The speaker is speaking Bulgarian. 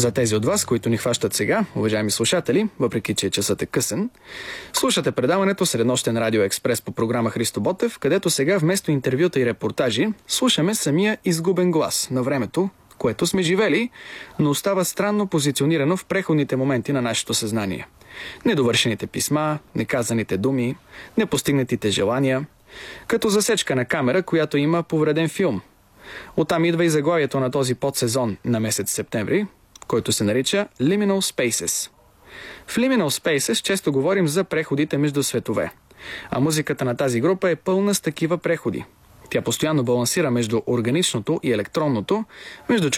За тези от вас, които ни хващат сега, уважаеми слушатели, въпреки че часът е късен, слушате предаването Среднощен радио експрес по програма Христо Ботев, където сега вместо интервюта и репортажи слушаме самия изгубен глас на времето, което сме живели, но остава странно позиционирано в преходните моменти на нашето съзнание. Недовършените писма, неказаните думи, непостигнатите желания, като засечка на камера, която има повреден филм. Оттам идва и заглавието на този подсезон на месец септември, който се нарича Liminal Spaces. В Liminal Spaces често говорим за преходите между светове, а музиката на тази група е пълна с такива преходи. Тя постоянно балансира между органичното и електронното, между